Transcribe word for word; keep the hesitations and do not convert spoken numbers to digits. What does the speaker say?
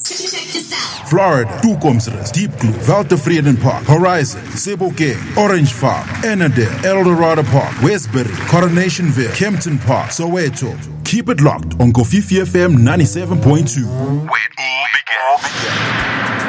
Florida, Tucumsres, Deep Blue, Valtevreden Park, Horizon, Sebokeng, Orange Farm, Annandale, El Dorado Park, Westbury, Coronationville, Kempton Park, Soweto. Keep it locked on Kofifi F M ninety-seven point two. Where it all began.